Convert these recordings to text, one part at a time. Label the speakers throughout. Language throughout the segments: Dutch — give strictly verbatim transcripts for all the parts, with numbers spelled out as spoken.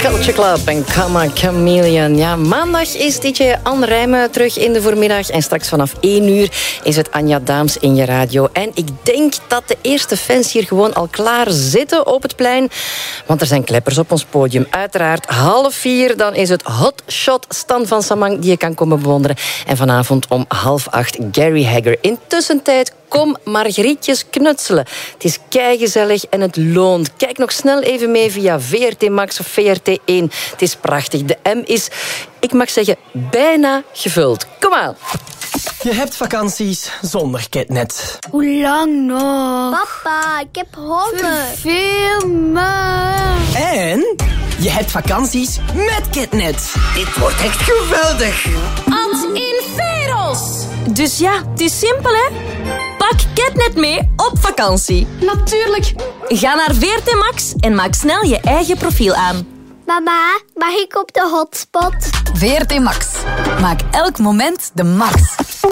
Speaker 1: Culture Club en Comma Chameleon. Ja, maandag is D J Anne Rijmen terug in de voormiddag. En straks vanaf één uur is het Anja Daams in je radio. En ik denk dat de eerste fans hier gewoon al klaar zitten op het plein. Want er zijn kleppers op ons podium. Uiteraard half vier, dan is het Hot Shot Stan van Samang die je kan komen bewonderen. En vanavond om half acht Gary Hagger. Intussen tijd kom Margrietjes knutselen. Het is keigezellig en het loont. Kijk nog snel even mee via V R T Max of V R T één. Het is prachtig. De M is, ik mag zeggen, bijna gevuld. Kom aan.
Speaker 2: Je hebt vakanties zonder Ketnet.
Speaker 3: Hoe lang nog?
Speaker 4: Papa, ik heb honger.
Speaker 3: Veel me.
Speaker 2: En je hebt vakanties met Ketnet. Dit wordt echt geweldig.
Speaker 5: Ad in Veros. Dus ja, het is simpel, hè? Pak Ketnet mee op vakantie.
Speaker 3: Natuurlijk.
Speaker 5: Ga naar V R T Max en maak snel je eigen profiel aan.
Speaker 4: Mama, mag ik op de hotspot?
Speaker 6: V R T Max. Maak elk moment de max.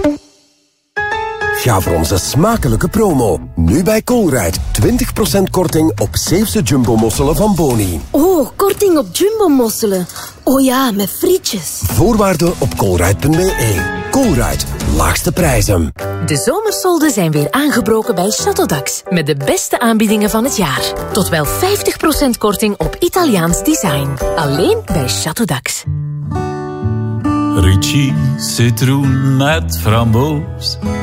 Speaker 7: Ga voor onze smakelijke promo. Nu bij Colruyt. twintig procent korting op Zeefse Jumbo-mosselen van Boni.
Speaker 8: Oh, korting op Jumbo-mosselen. Oh ja, met frietjes.
Speaker 7: Voorwaarden op colruyt punt b e. Colruyt. Laagste prijzen.
Speaker 9: De zomersolden zijn weer aangebroken bij Château met de beste aanbiedingen van het jaar. Tot wel vijftig procent korting op Italiaans design. Alleen bij Château.
Speaker 10: Ricci, citroen met framboos.